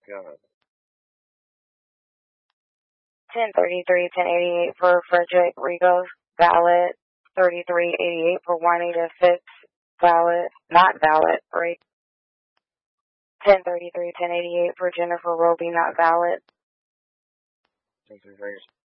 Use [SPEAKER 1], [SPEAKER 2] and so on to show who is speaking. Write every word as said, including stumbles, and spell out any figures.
[SPEAKER 1] God.
[SPEAKER 2] ten thirty-three, ten eighty-eight for Frederick Rigos, valid. thirty-three eighty-eight for Juanita Phipps, valid. Not valid, right? ten thirty-three, ten eighty-eight for Jennifer Roby, not valid.
[SPEAKER 1] ten thirty-three.